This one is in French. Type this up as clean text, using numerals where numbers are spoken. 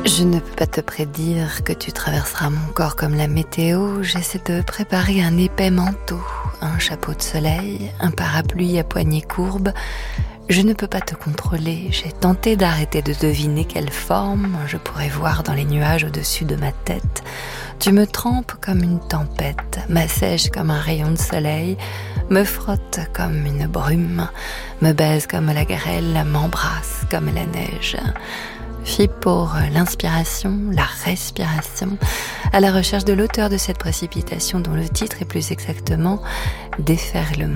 Je ne peux pas te prédire que tu traverseras mon corps comme la météo. J'essaie de préparer un épais manteau, un chapeau de soleil, un parapluie à poignée courbe. Je ne peux pas te contrôler. J'ai tenté d'arrêter de deviner quelle forme je pourrais voir dans les nuages au-dessus de ma tête. Tu me trempes comme une tempête, m'assèches comme un rayon de soleil, me frotte comme une brume, me baise comme la grêle, m'embrasse comme la neige. Fille pour l'inspiration, la respiration, à la recherche de l'auteur de cette précipitation dont le titre est plus exactement « Déferlement ».